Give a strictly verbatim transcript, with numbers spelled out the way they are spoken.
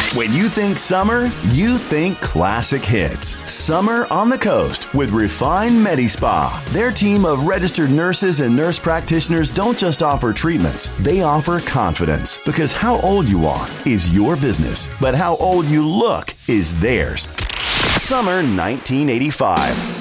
When you think summer, you think classic hits. Summer on the Coast with Refine Medi-Spa. Their team of registered nurses and nurse practitioners don't just offer treatments, they offer confidence. Because how old you are is your business, but how old you look is theirs. Summer nineteen eighty-five.